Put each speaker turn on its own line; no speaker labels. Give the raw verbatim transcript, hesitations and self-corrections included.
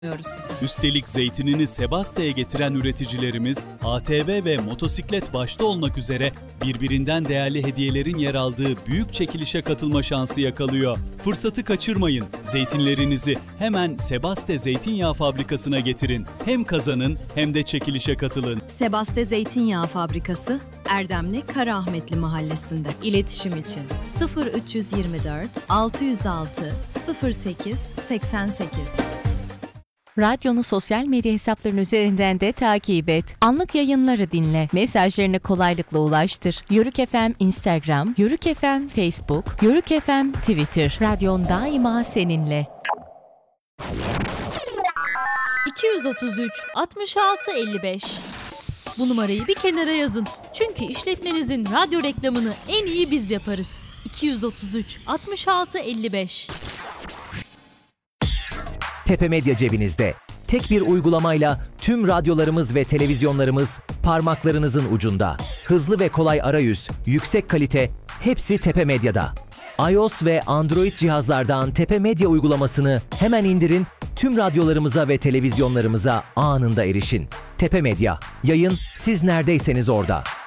Üstelik zeytinini Sebastia'ya getiren üreticilerimiz A T V ve motosiklet başta olmak üzere birbirinden değerli hediyelerin yer aldığı büyük çekilişe katılma şansı yakalıyor. Fırsatı kaçırmayın. Zeytinlerinizi hemen Sebastia Zeytinyağı Fabrikası'na getirin. Hem kazanın hem de çekilişe katılın.
Sebastia Zeytinyağı Fabrikası, Erdemli Karaahmetli Mahallesi'nde. İletişim için sıfır üç yüz yirmi dört altı yüz altı sıfır sekiz seksen sekiz.
Radyonu sosyal medya hesapların üzerinden de takip et. Anlık yayınları dinle. Mesajlarını kolaylıkla ulaştır. Yörük F M Instagram, Yörük F M Facebook, Yörük F M Twitter. Radyon daima seninle.
iki yüz otuz üç altmış altı elli beş. Bu numarayı bir kenara yazın. Çünkü işletmenizin radyo reklamını en iyi biz yaparız. iki yüz otuz üç altmış altı elli beş.
Tepe Medya cebinizde. Tek bir uygulamayla tüm radyolarımız ve televizyonlarımız parmaklarınızın ucunda. Hızlı ve kolay arayüz, yüksek kalite, hepsi Tepe Medya'da. iOS ve Android cihazlardan Tepe Medya uygulamasını hemen indirin, tüm radyolarımıza ve televizyonlarımıza anında erişin. Tepe Medya, yayın siz neredeyseniz orada.